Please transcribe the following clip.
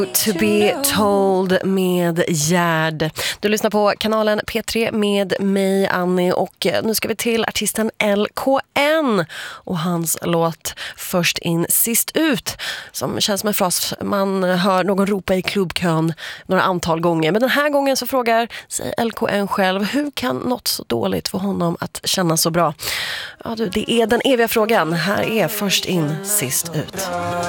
To be told med Gerd. Du lyssnar på kanalen P3 med mig, Annie, och nu ska vi till artisten LKN och hans låt Först in, sist ut, som känns som en fras man hör någon ropa i klubbkön några antal gånger. Men den här gången så frågar sig LKN själv, hur kan något så dåligt få honom att känna så bra? Ja du, det är den eviga frågan. Här är Först in, sist ut.